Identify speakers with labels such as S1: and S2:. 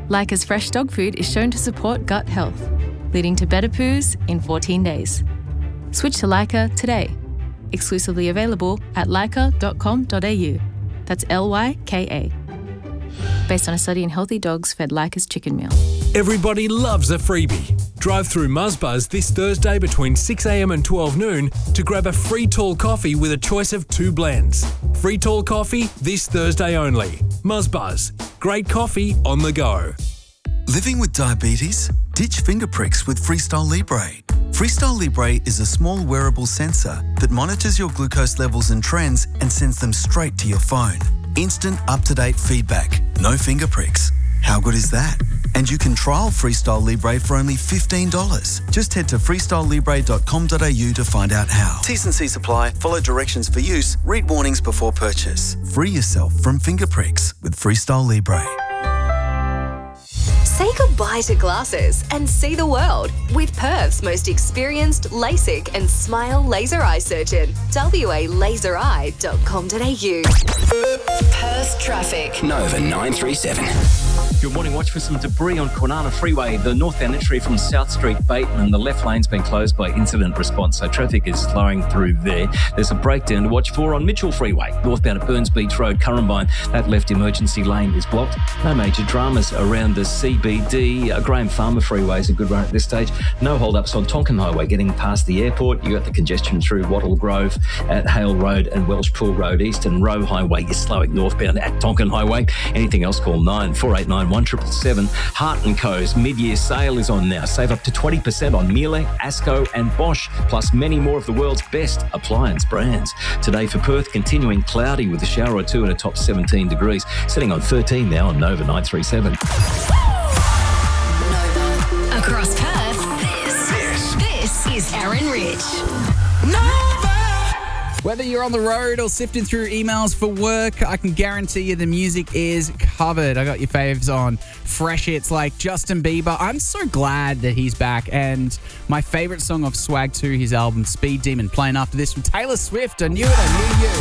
S1: Leica's fresh dog food is shown to support gut health, leading to better poos in 14 days. Switch to Leica today. Exclusively available at leica.com.au. That's Lyka. Based on a study in healthy dogs fed Leica's chicken meal.
S2: Everybody loves a freebie. Drive through Muzbuzz this Thursday between 6am and 12 noon to grab a free tall coffee with a choice of 2 blends. Free tall coffee this Thursday only. Muzbuzz. Great coffee on the go.
S3: Living with diabetes? Ditch finger pricks with Freestyle Libre. Freestyle Libre is a small wearable sensor that monitors your glucose levels and trends and sends them straight to your phone. Instant up-to-date feedback. No finger pricks. How good is that? And you can trial Freestyle Libre for only $15. Just head to freestylelibre.com.au to find out how. T's and C's apply. Follow directions for use. Read warnings before purchase. Free yourself from finger pricks with Freestyle Libre.
S4: Say goodbye to glasses and see the world with Perth's most experienced LASIK and Smile laser eye surgeon. WALasereye.com.au. Perth traffic.
S5: Nova 937.
S6: Good morning. Watch for some debris on Kwinana Freeway. The northbound entry from South Street, Bateman. The left lane's been closed by incident response, so traffic is slowing through there. There's a breakdown to watch for on Mitchell Freeway. Northbound at Burns Beach Road, Currumbine. That left emergency lane is blocked. No major dramas around the CBD. Graham Farmer Freeway is a good run at this stage. No hold-ups on Tonkin Highway getting past the airport. You got the congestion through Wattle Grove at Hale Road and Welsh Pool Road East, and Roe Highway is slowing northbound at Tonkin Highway. Anything else, call 9489 1777. Hart & Co.'s mid-year sale is on now. Save up to 20% on Miele, Asco and Bosch, plus many more of the world's best appliance brands. Today for Perth, continuing cloudy with a shower or two and a top 17 degrees. Sitting on 13 now on Nova 937.
S4: Nova. Across Perth, this is Aaron Rich.
S7: Whether you're on the road or sifting through emails for work, I can guarantee you the music is covered. I got your faves on. Fresh hits like Justin Bieber. I'm so glad that he's back. And my favorite song off Swag 2, his album Speed Demon, playing after this from Taylor Swift. I knew it, I knew you.